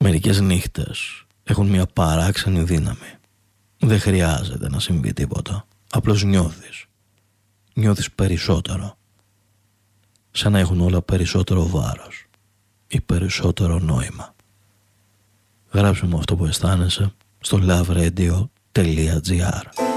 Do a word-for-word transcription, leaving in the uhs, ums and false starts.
Μερικές νύχτες έχουν μια παράξενη δύναμη. Δεν χρειάζεται να συμβεί τίποτα. Απλώς νιώθεις. Νιώθεις περισσότερο. Σαν να έχουν όλα περισσότερο βάρος ή περισσότερο νόημα. Γράψε μου αυτό που αισθάνεσαι στο loveRadio.gr.